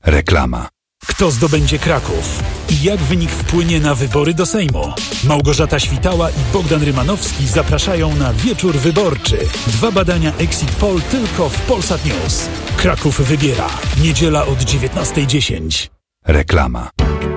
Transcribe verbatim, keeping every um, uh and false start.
Reklama. Kto zdobędzie Kraków? I jak wynik wpłynie na wybory do Sejmu? Małgorzata Świtała i Bogdan Rymanowski zapraszają na wieczór wyborczy. Dwa badania Exit Poll tylko w Polsat News. Kraków wybiera. Niedziela od dziewiętnasta dziesięć. Reklama.